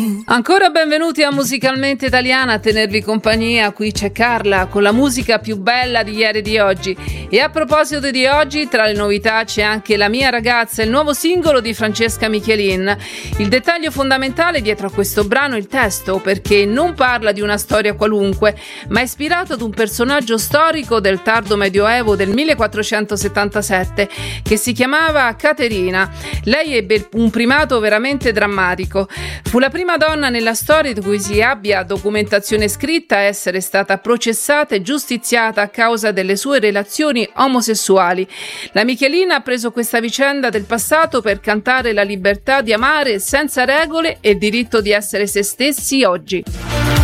Ancora benvenuti a Musicalmente Italiana, a tenervi compagnia. Qui c'è Carla con la musica più bella di ieri e di oggi. E a proposito di oggi, tra le novità c'è anche La mia ragazza, il nuovo singolo di Francesca Michelin. Il dettaglio fondamentale dietro a questo brano è il testo, perché non parla di una storia qualunque, ma è ispirato ad un personaggio storico del tardo medioevo del 1477 che si chiamava Caterina. Lei ebbe un primato veramente drammatico. Fu la prima donna nella storia di cui si abbia documentazione scritta a essere stata processata e giustiziata a causa delle sue relazioni omosessuali. La Michelin ha preso questa vicenda del passato per cantare la libertà di amare senza regole e il diritto di essere se stessi oggi.